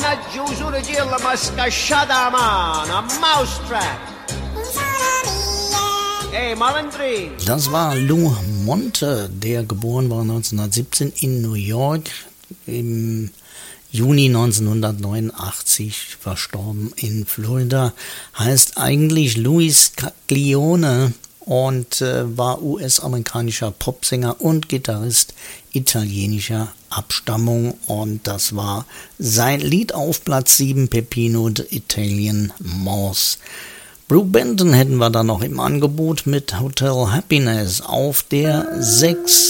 chiusura gilla ma scasciata a mano, a mousetrap. Hey, Malandri. Das war Lou Monte, der geboren war 1917 in New York, im Juni 1989 verstorben in Florida, heißt eigentlich Louis Caglione und war US-amerikanischer Popsänger und Gitarrist italienischer Abstammung, und das war sein Lied auf Platz 7, Peppino the Italian Mouse. Brook Benton hätten wir da noch im Angebot mit Hotel Happiness auf der 6.